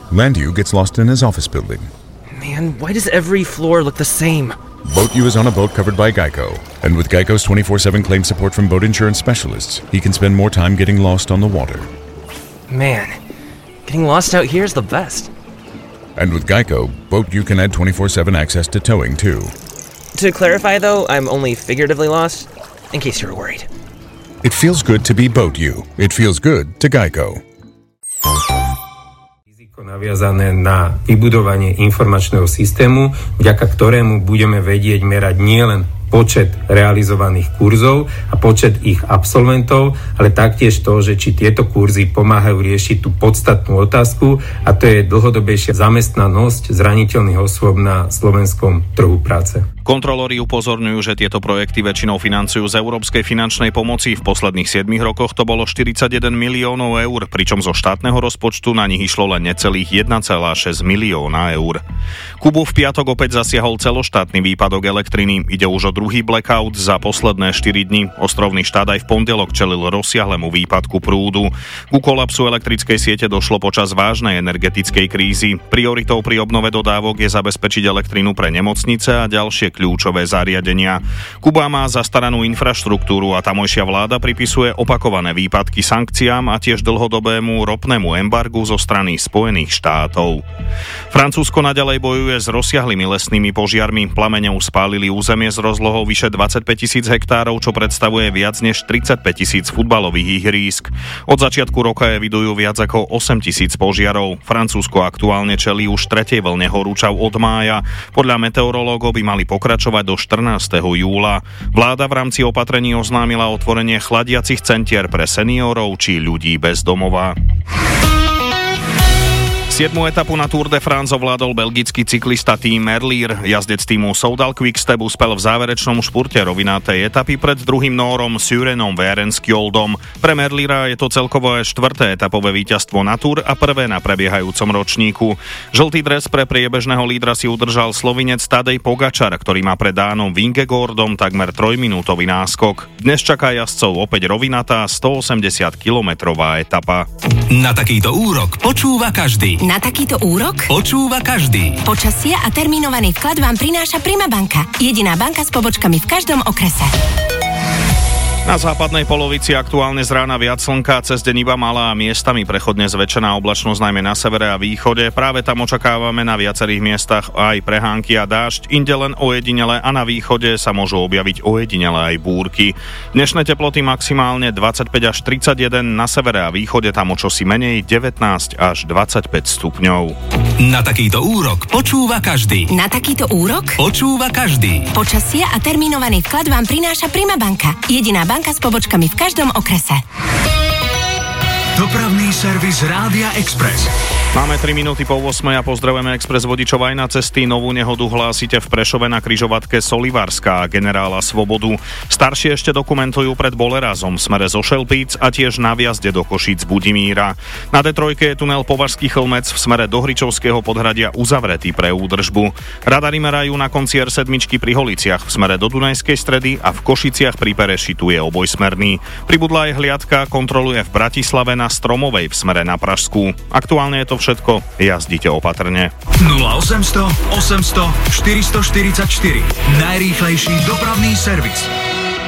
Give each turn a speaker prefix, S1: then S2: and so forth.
S1: Landu gets lost in his office building.
S2: Man, why does every floor look the same?
S1: Boat U is on a boat covered by Geico. And with Geico's 24/7 claim support from boat insurance specialists, he can spend more time getting lost on the water.
S2: Man, getting lost out here is the best.
S1: And with Geico, Boat U can add 24/7 access to towing too.
S2: To clarify though, I'm only figuratively lost, in case you were worried.
S1: It feels good to be Boat U. It feels good to Geico.
S3: Naviazané na vybudovanie informačného systému, vďaka ktorému budeme vedieť merať nielen počet realizovaných kurzov a počet ich absolventov, ale taktiež to, že či tieto kurzy pomáhajú riešiť tú podstatnú otázku, a to je dlhodobejšia zamestnanosť zraniteľných osôb na slovenskom trhu práce.
S4: Kontrolóri upozorňujú, že tieto projekty väčšinou financujú z európskej finančnej pomoci. V posledných 7 rokoch to bolo 41 miliónov eur, pričom zo štátneho rozpočtu na nich išlo len necelých 1,6 milióna eur. Kubu v piatok opäť zasiahol celoštátny výpadok elektriny. Ide už o druhý blackout za posledné 4 dni. Ostrovný štát aj v pondelok čelil rozsiahlemu výpadku prúdu. Ku kolapsu elektrickej siete došlo počas vážnej energetickej krízy. Prioritou pri obnove dodávok je zabezpečiť elektrinu pre nemocnice a ďalšie kľúčové zariadenia. Kuba má zastaranú infraštruktúru a tamojšia vláda pripisuje opakované výpadky sankciám a tiež dlhodobému ropnému embargu zo strany Spojených štátov. Francúzsko naďalej bojuje s rozsiahlymi lesnými požiarmi. Plamene už spálili územie s rozlohou vyše 25 000 hektárov, čo predstavuje viac než 35 000 futbalových ihrísk. Od začiatku roka evidujú viac ako 8 000 požiarov. Francúzsko aktuálne čelí už 3. vlne horúčav od mája. Podľa meteorológov by mali pokračovať do 14. júla. Vláda v rámci opatrení oznámila otvorenie chladiacich centier pre seniorov či ľudí bez domova. 7. etapu na Tour de France ovládol belgický cyklista Tim Merlier. Jazdec týmu Soudal Quickstep uspel v záverečnom špurte rovinatej etapy pred druhým Nórom Surenom Vérenskjoldom. Pre Merliera je to celkovo 4. etapové víťazstvo na Tour a prvé na prebiehajúcom ročníku. Žltý dres pre priebežného lídra si udržal Slovinec Tadej Pogačar, ktorý má pred Dánom Vingegaardom takmer 3-minútový náskok. Dnes čaká jazdcov opäť rovinatá 180-kilometrová etapa.
S5: Na takýto úrok počúva každý.
S6: Na takýto úrok
S5: Počúva každý.
S6: počasie a termínovaný vklad vám prináša Prima banka. Jediná banka s pobočkami v každom okrese.
S4: Na západnej polovici aktuálne z rána viac slnka, cez deň iba malá a miestami prechodne zväčšená oblačnosť najmä na severe a východe. Práve tam očakávame na viacerých miestach aj prehánky a dážď, inde len ojedinele a na východe sa môžu objaviť ojedinele aj búrky. Dnešné teploty maximálne 25 až 31, na severe a východe tam o čosi menej 19 až 25 stupňov.
S5: Na takýto úrok počúva každý.
S6: Na takýto úrok
S5: Počúva každý.
S6: počasie a termínovaný vklad vám prináša Prima banka. Jediná banka s pobočkami v každom okrese.
S5: Dopravný servis Rádia Express.
S4: Máme 3 minúty po 8 a pozdravujeme Express vodičov aj na cesty. Novú nehodu hlásite v Prešove na križovatke Solivarská a Generála Svobodu. Staršie ešte dokumentujú pred Bolerazom v smere zo Šelpíc a tiež na vjazde do Košíc Budimíra. Na D3 je tunel Považský Chlmec v smere do Hričovského podhradia uzavretý pre údržbu. Radary merajú na konci R7 pri Holiciach v smere do Dunajskej Stredy a v Košiciach pri Pereši tu je obojsmerný. Pribudla aj hliadka, kontroluje v Bratislave na Stromovej v smere na Pražskú. Aktuálne je to všetko, jazdite opatrne.
S5: 0800 800 444. Najrýchlejší dopravný servis.